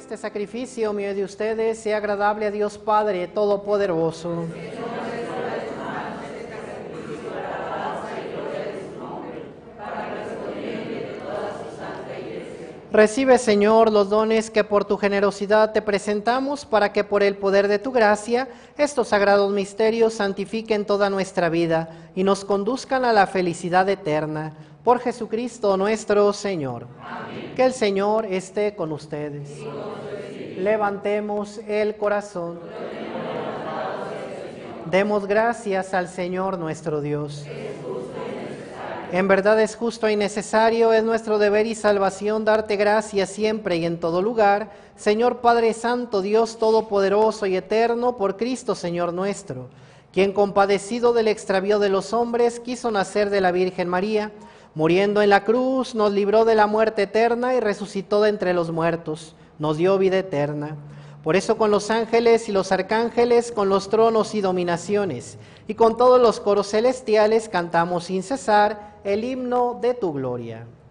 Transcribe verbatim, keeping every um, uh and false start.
este sacrificio mío y de ustedes sea agradable a Dios Padre Todopoderoso. Recibe, Señor, los dones que por tu generosidad te presentamos, para que por el poder de tu gracia estos sagrados misterios santifiquen toda nuestra vida y nos conduzcan a la felicidad eterna. Por Jesucristo nuestro Señor. Amén. Que el Señor esté con ustedes. Sí, levantemos el corazón. Demos gracias al Señor nuestro Dios. En verdad es justo y necesario, es nuestro deber y salvación darte gracias siempre y en todo lugar, Señor Padre Santo, Dios Todopoderoso y Eterno, por Cristo Señor nuestro, quien compadecido del extravío de los hombres quiso nacer de la Virgen María, muriendo en la cruz nos libró de la muerte eterna y resucitó de entre los muertos, nos dio vida eterna. Por eso con los ángeles y los arcángeles, con los tronos y dominaciones, y con todos los coros celestiales cantamos sin cesar el himno de tu gloria.